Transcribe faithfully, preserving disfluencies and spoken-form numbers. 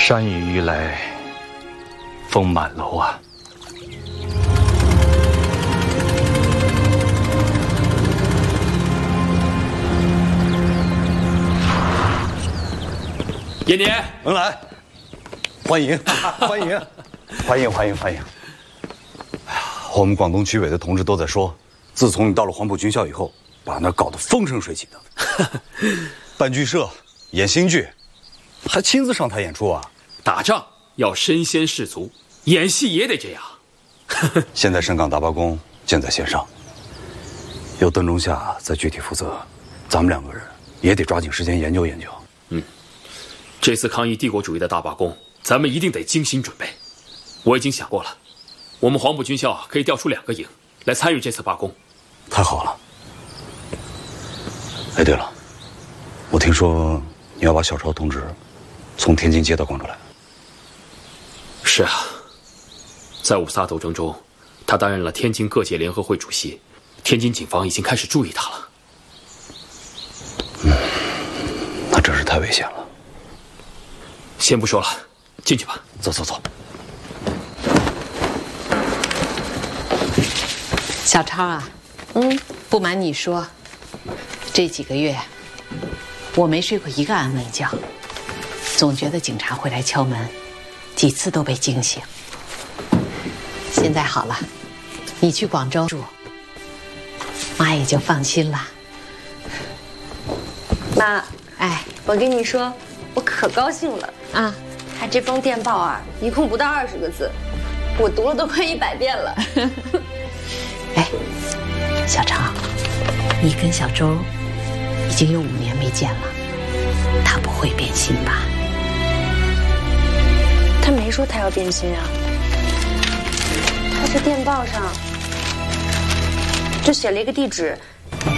山雨欲来风满楼啊！ 延年， 文来，欢迎，欢迎，欢迎，欢迎，欢迎！哎呀，我们广东区委的同志都在说，自从你到了黄埔军校以后，把那搞得风生水起的，办剧社、演新剧，还亲自上台演出啊！ 打仗要身先士卒，演戏也得这样。 现在深港大罢工箭在弦上，由邓中夏在具体负责，咱们两个人也得抓紧时间研究研究。 嗯。这次抗议帝国主义的大罢工，咱们一定得精心准备。我已经想过了，我们黄埔军校可以调出两个营来参与这次罢工。 太好了！哎，对了，我听说你要把小超同志从天津接到广州来。 是啊，在五卅斗争中，他担任了天津各界联合会主席，天津警方已经开始注意他了。 嗯，那真是太危险了。 先不说了，进去吧。 走走走。 小超啊，嗯，不瞒你说，这几个月我没睡过一个安稳觉，总觉得警察会来敲门，几次都被惊醒。现在好了，你去广州住，妈也就放心了。 妈， 哎， 我跟你说，我可高兴了啊！他这封电报啊，一共不到二十个字，我读了都快一百遍了。 哎，小超，你跟小周已经有五年没见了，他不会变心吧？ 他没说他要变心啊，他在电报上就写了一个地址，